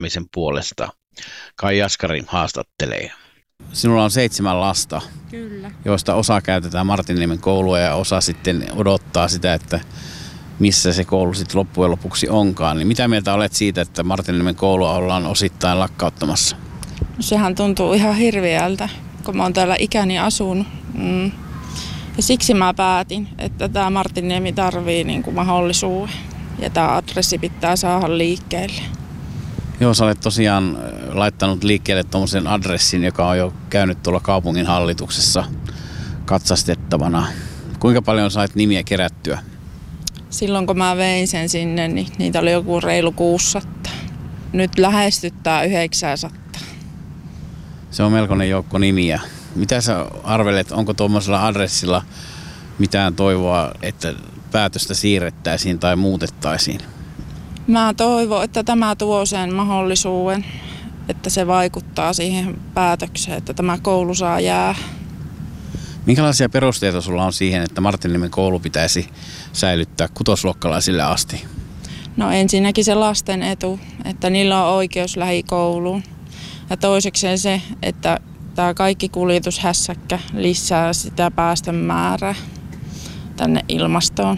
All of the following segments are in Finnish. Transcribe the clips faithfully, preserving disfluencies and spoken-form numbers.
kehittämisen puolesta. Kai Jaskari haastattelee. Sinulla on seitsemän lasta, Kyllä. joista osa käytetään Martinniemen koulua ja osa sitten odottaa sitä, että missä se koulu sitten loppujen lopuksi onkaan. Niin mitä mieltä olet siitä, että Martinniemen koulua ollaan osittain lakkauttamassa? No sehän tuntuu ihan hirveältä, kun mä oon täällä ikäni asunut. Mm. Ja siksi mä päätin, että tämä Martinniemi tarvii niin kuin mahdollisuuden ja tämä adressi pitää saada liikkeelle. Joo, sä olet tosiaan laittanut liikkeelle tuommoisen adressin, joka on jo käynyt tuolla kaupungin hallituksessa katsastettavana. Kuinka paljon sait nimiä kerättyä? Silloin kun mä vein sen sinne, niin niitä oli joku reilu kuusisataa. Nyt lähestyttää yhdeksänsataa. Se on melkoinen joukko nimiä. Mitä sä arvelet, onko tuommoisella adressilla mitään toivoa, että päätöstä siirrettäisiin tai muutettaisiin? Mä toivon, että tämä tuo sen mahdollisuuden, että se vaikuttaa siihen päätökseen, että tämä koulu saa jää. Minkälaisia perusteita sulla on siihen, että Martinniemen koulu pitäisi säilyttää kutosluokkalaisille asti? No ensinnäkin se lasten etu, että niillä on oikeus lähikouluun. Ja toisekseen se, että tämä kaikki kuljetushässäkkä lisää sitä päästön määrää tänne ilmastoon.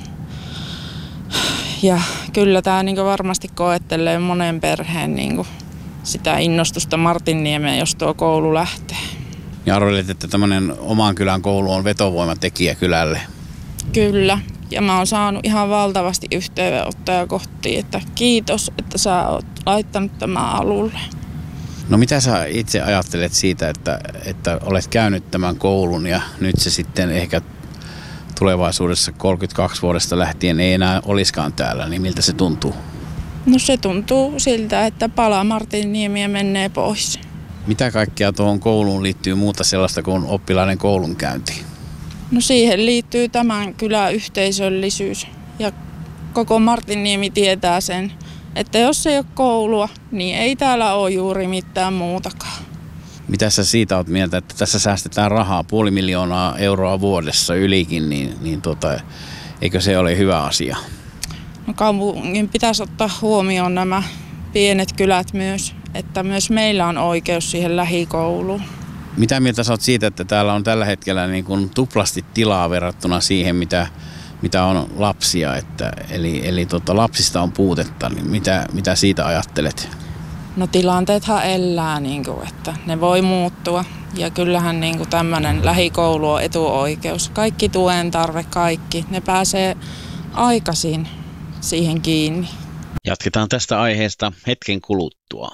Ja kyllä tämä niin varmasti koettelee monen perheen niin sitä innostusta Martinniemeen, jos tuo koulu lähtee. Ja arvelet, että tämmöinen oman kylän koulu on vetovoimatekijä kylälle? Kyllä. Ja mä oon saanut ihan valtavasti yhteydenottoja kohti, että kiitos, että sä oot laittanut tämän alulle. No mitä sä itse ajattelet siitä, että, että olet käynyt tämän koulun ja nyt se sitten ehkä tulevaisuudessa kolmekymmentäkaksi vuodesta lähtien ei enää olisikaan täällä, niin miltä se tuntuu? No se tuntuu siltä, että pala Martinniemiä menee pois. Mitä kaikkea tuohon kouluun liittyy muuta sellaista kuin oppilaiden koulunkäynti? No siihen liittyy tämän kylän yhteisöllisyys ja koko Martinniemi tietää sen, että jos ei ole koulua, niin ei täällä ole juuri mitään muutakaan. Mitä sä siitä oot mieltä, että tässä säästetään rahaa, puoli miljoonaa euroa vuodessa ylikin, niin, niin tota, eikö se ole hyvä asia? No kaupungin pitäisi ottaa huomioon nämä pienet kylät myös, että myös meillä on oikeus siihen lähikouluun. Mitä mieltä sä oot siitä, että täällä on tällä hetkellä niin kuin tuplasti tilaa verrattuna siihen, mitä, mitä on lapsia, että, eli, eli tota, lapsista on puutetta, niin mitä, mitä siitä ajattelet? No tilanteethan elää, niin kuin, että ne voi muuttua ja kyllähän niin kuin tämmöinen lähikoulu on etuoikeus. Kaikki tuen tarve, kaikki, ne pääsee aikaisin siihen kiinni. Jatketaan tästä aiheesta hetken kuluttua.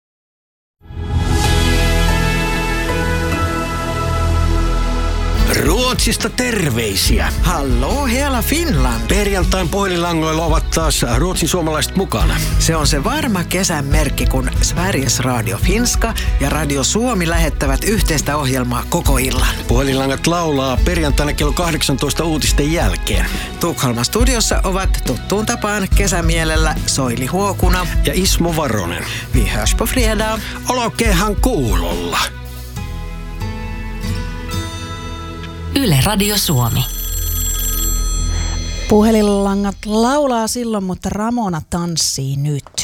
Ruotsista terveisiä. Hallå hela Finland. Perjantain puhelinlangoilla ovat taas ruotsin suomalaiset mukana. Se on se varma kesän merkki, kun Sveriges Radio Finska ja Radio Suomi lähettävät yhteistä ohjelmaa koko illan. Puhelinlangat laulaa perjantaina kello kahdeksantoista uutisten jälkeen. Tukholman studiossa ovat tuttuun tapaan kesämielellä Soili Huokuna ja Ismo Varonen. Vi hörs på fredag. Olkeehan kuulolla. Yle Radio Suomi. Puhelinlangat laulaa silloin, mutta Ramona tanssii nyt.